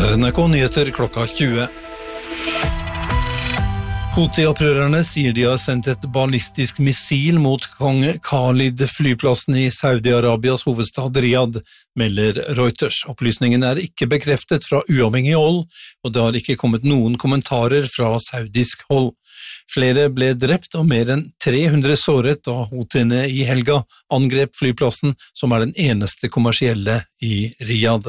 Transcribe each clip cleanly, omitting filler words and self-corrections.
NRK Nyheter klokka 20. Houthi-opprørerne sier de har sendt et ballistisk missil mot kong Khalid-flyplassen i Saudi-Arabias hovedstad Riyadh, melder Reuters. Opplysningen er ikke bekreftet fra uavhengig hold, og det har ikke kommet noen kommentarer fra saudisk hold. Flere ble drept og mer enn 300 såret da Houthiene i helga angrep flyplassen, som er den eneste kommersielle i Riyadh.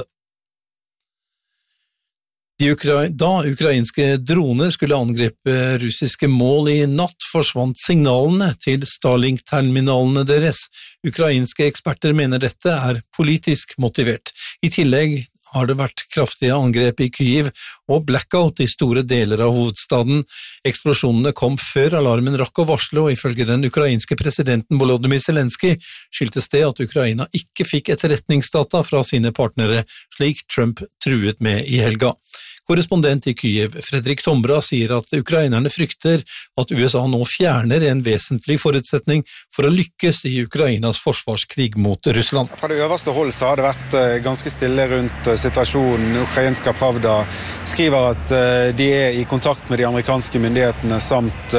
Da ukrainske droner skulle angripe russiske mål i natt, forsvant signalene til Starlink-terminalene deres. Ukrainske eksperter mener dette er politisk motivert. I tillegg har det vært kraftige angrep i Kyiv og blackout i store deler av hovedstaden. Eksplosjonene kom før alarmen rakk å varsle, og ifølge den ukrainske presidenten Volodymyr Zelenskyj skyldtes det at Ukraina ikke fikk etterretningsdata fra sine partnere, slik Trump truet med i helga. Korrespondent i Kyiv, Fredrik Tombra, sier at ukrainerne frykter at USA nå fjerner en vesentlig forutsetning for å lykkes i Ukrainas forsvarskrig mot Russland. Fra det øverste hold så har det vært ganske stille rundt situasjonen. Ukrainska Pravda skriver at de er i kontakt med de amerikanske myndighetene samt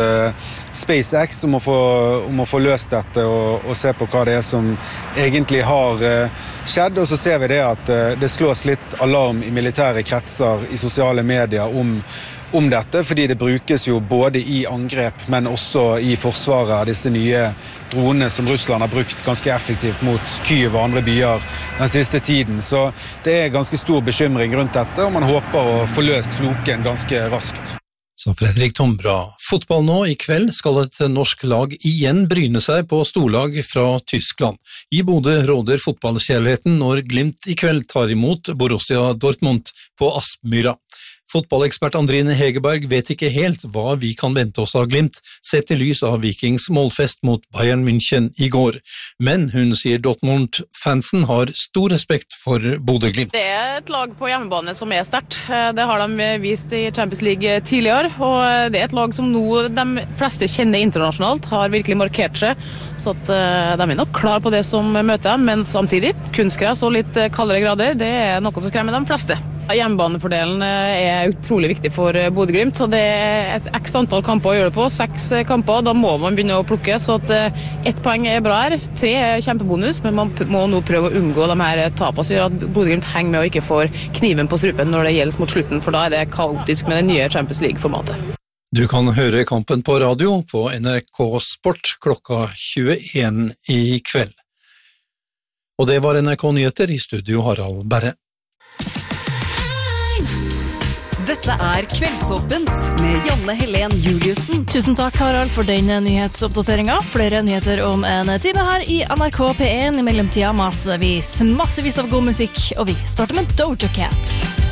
SpaceX om å få løst dette og se på hva det er som egentlig har skjedd. Og så ser vi det at det slås litt alarm i militære kretser i sosiale medier om dette, fordi det brukes jo både i angrep, men også i forsvaret av disse nye dronene som Russland har brukt ganske effektivt mot Kyiv og andre byer den siste tiden. Så det er ganske stor bekymring rundt dette, og man håper å få løst floken ganske raskt. Så Fredrik Tombra. Fotball nå. I kveld skal et norsk lag igjen bryne seg på storlag fra Tyskland. I Bodø råder fotballkjærligheten når Glimt i kveld tar imot Borussia Dortmund på Aspmyra. Fotballekspert Andrine Hegerberg vet ikke helt hva vi kan vente oss av Glimt, sett i lys av Vikings målfest mot Bayern München i går. Men hun sier Dortmund-fansen har stor respekt for Bodø-Glimt. Det er et lag på hjemmebane som er sterkt. Det har de vist i Champions League tidligere, og det er et lag som nå de fleste kjenner internasjonalt, har virkelig markert seg, så at de er nok klar på det som møter dem, men samtidig, kunstgress og litt kaldere grader, det er noe som skremmer de fleste. Hjemmebandefordelen er utrolig viktig for Bodø-Glimt, og det er et x antall kamper å gjøre det på, 6 kamper, da må man begynne å plukke, så at 1 poeng er bra her, 3 er kjempebonus, men man må nå prøve å unngå de her tapene som gjør at Bodø-Glimt henger med og ikke får kniven på strupen når det gjelder mot slutten, for da er det kaotisk med det nye Champions League-formatet. Du kan høre kampen på radio på NRK Sport klokka 21 i kveld. Og det var NRK Nyheter, i studio Harald Berre. Dette er Kveldsåpent med Janne Helen Juliussen. Tusen takk, Harald, for denne nyhetsoppdateringen. Flere nyheter om en time her i NRK P1. I mellomtida massevis av god musikk, og vi starter med Doja Cat.